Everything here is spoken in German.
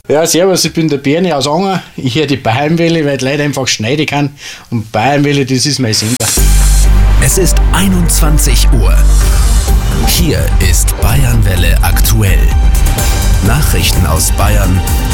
Ja, servus, ich bin der Bernie aus Anger. Ich höre die Bayernwelle, weil die Leute einfach schneiden kann. Und Bayernwelle, das ist mein Sender. Es ist 21 Uhr. Hier ist Bayernwelle aktuell. Nachrichten aus Bayern